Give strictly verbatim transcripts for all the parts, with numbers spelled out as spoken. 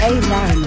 bailarlo.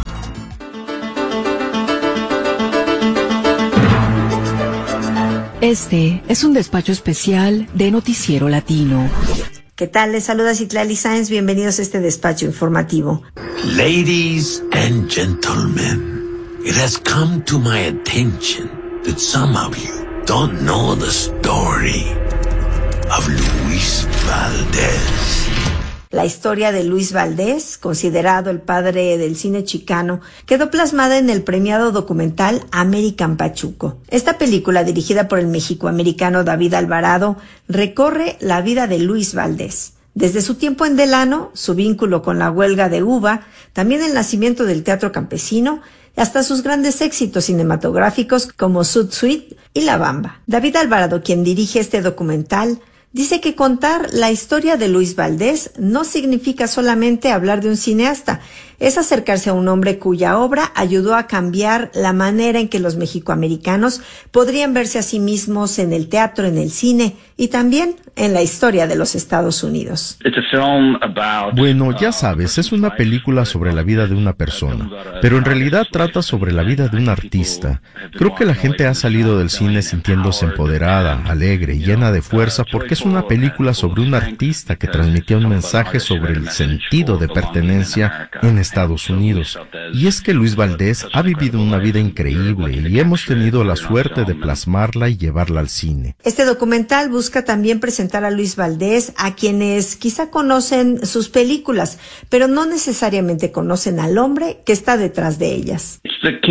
Este es un despacho especial de Noticiero Latino. ¿Qué tal? Les saluda Citlali Sáenz. Bienvenidos a este despacho informativo. Ladies and gentlemen, it has come to my attention that some of you don't know the story of Luis Valdés. La historia de Luis Valdés, considerado el padre del cine chicano, quedó plasmada en el premiado documental American Pachuco. Esta película, dirigida por el mexicoamericano David Alvarado, recorre la vida de Luis Valdés. Desde su tiempo en Delano, su vínculo con la huelga de uva, también el nacimiento del teatro campesino, hasta sus grandes éxitos cinematográficos como Sud Suite y La Bamba. David Alvarado, quien dirige este documental, dice que contar la historia de Luis Valdés no significa solamente hablar de un cineasta, es acercarse a un hombre cuya obra ayudó a cambiar la manera en que los mexicoamericanos podrían verse a sí mismos en el teatro, en el cine y también en la historia de los Estados Unidos. Bueno, ya sabes, es una película sobre la vida de una persona, pero en realidad trata sobre la vida de un artista. Creo que la gente ha salido del cine sintiéndose empoderada, alegre y llena de fuerza porque es una película sobre un artista que transmitía un mensaje sobre el sentido de pertenencia en Estados Unidos. Y es que Luis Valdés ha vivido una vida increíble y hemos tenido la suerte de plasmarla y llevarla al cine. Este documental busca también presentar a Luis Valdés a quienes quizá conocen sus películas, pero no necesariamente conocen al hombre que está detrás de ellas.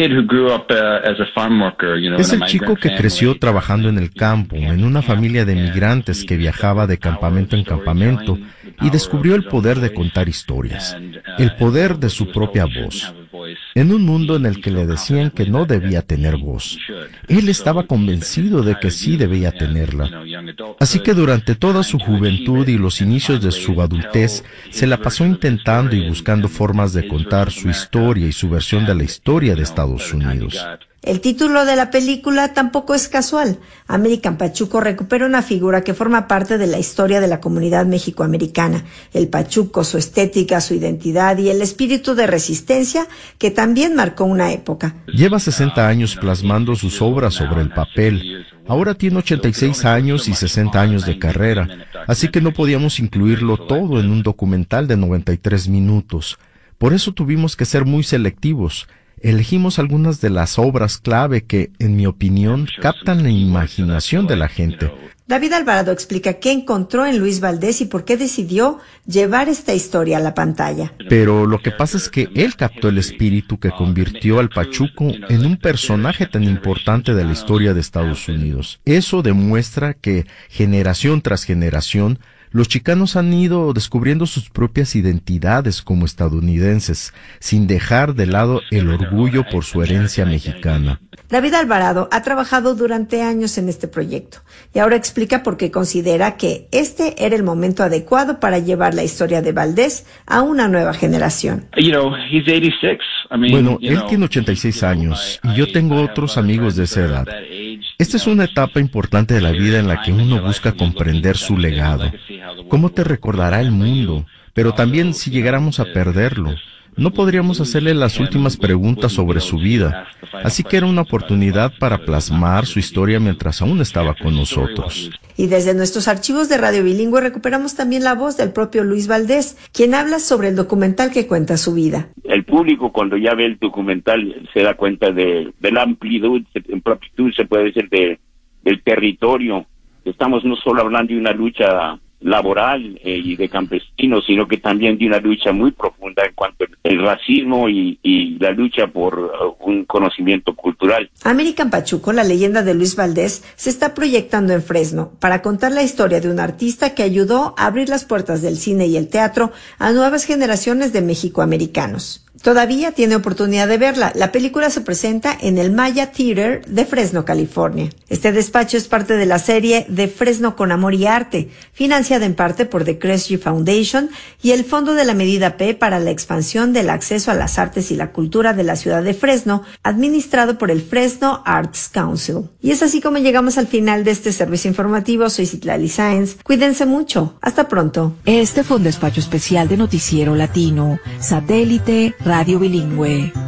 Es el chico que creció trabajando en el campo, en una familia de migrantes que viajaba de campamento en campamento y descubrió el poder de contar historias, el poder de su propia voz, en un mundo en el que le decían que no debía tener voz. Él estaba convencido de que sí debía tenerla. Así que durante toda su juventud y los inicios de su adultez, se la pasó intentando y buscando formas de contar su historia y su versión de la historia de Estados Unidos. El título de la película tampoco es casual. American Pachuco recupera una figura que forma parte de la historia de la comunidad mexicoamericana. El pachuco, su estética, su identidad y el espíritu de resistencia que también marcó una época. Lleva sesenta años plasmando sus obras sobre el papel. Ahora tiene ochenta y seis años y sesenta años de carrera, así que no podíamos incluirlo todo en un documental de noventa y tres minutos. Por eso tuvimos que ser muy selectivos. Elegimos algunas de las obras clave que, en mi opinión, captan la imaginación de la gente. David Alvarado explica qué encontró en Luis Valdés y por qué decidió llevar esta historia a la pantalla. Pero lo que pasa es que él captó el espíritu que convirtió al Pachuco en un personaje tan importante de la historia de Estados Unidos. Eso demuestra que, generación tras generación, los chicanos han ido descubriendo sus propias identidades como estadounidenses, sin dejar de lado el orgullo por su herencia mexicana. David Alvarado ha trabajado durante años en este proyecto y ahora explica por qué considera que este era el momento adecuado para llevar la historia de Valdés a una nueva generación. Bueno, él tiene ochenta y seis años y yo tengo otros amigos de esa edad. Esta es una etapa importante de la vida en la que uno busca comprender su legado. ¿Cómo te recordará el mundo? Pero también si llegáramos a perderlo. No podríamos hacerle las últimas preguntas sobre su vida, así que era una oportunidad para plasmar su historia mientras aún estaba con nosotros. Y desde nuestros archivos de Radio Bilingüe recuperamos también la voz del propio Luis Valdés, quien habla sobre el documental que cuenta su vida. El público cuando ya ve el documental se da cuenta de, de la amplitud, en amplitud se puede decir, de, del territorio. Estamos no solo hablando de una lucha laboral eh, y de campesinos, sino que también de una lucha muy profunda en cuanto al racismo y, y la lucha por uh, un conocimiento cultural. American Pachuco, la leyenda de Luis Valdés, se está proyectando en Fresno para contar la historia de un artista que ayudó a abrir las puertas del cine y el teatro a nuevas generaciones de mexicoamericanos. Todavía tiene oportunidad de verla. La película se presenta en el Maya Theater de Fresno, California. Este despacho es parte de la serie de Fresno con Amor y Arte, financiada en parte por The Kresge Foundation y el Fondo de la Medida P para la expansión del acceso a las artes y la cultura de la ciudad de Fresno, administrado por el Fresno Arts Council. Y es así como llegamos al final de este servicio informativo. Soy Citlali Sáenz. Cuídense mucho. Hasta pronto. Este fue un despacho especial de Noticiero Latino, Satélite, Radio radio bilingüe.